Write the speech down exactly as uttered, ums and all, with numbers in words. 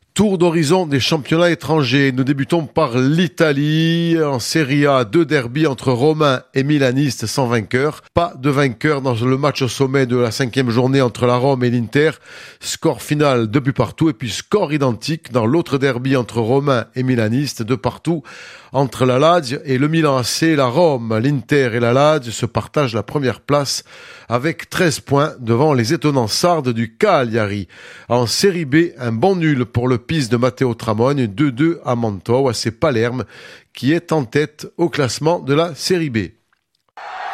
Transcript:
Tour d'horizon des championnats étrangers. Nous débutons par l'Italie. En Serie A, deux derbies entre Romains et Milanistes sans vainqueur. Pas de vainqueur dans le match au sommet de la cinquième journée entre la Rome et l'Inter. Score final, deux buts partout. Et puis score identique dans l'autre derby entre Romains et Milanistes, deux partout. Entre la Lazio et le Milan A C, la Rome, l'Inter et la Lazio se partagent la première place avec treize points devant les étonnants Sardes du Cagliari. En Série B, un bon nul pour le Pise de Matteo Tramogne, deux deux à Mantova. C'est Palerme qui est en tête au classement de la Série B.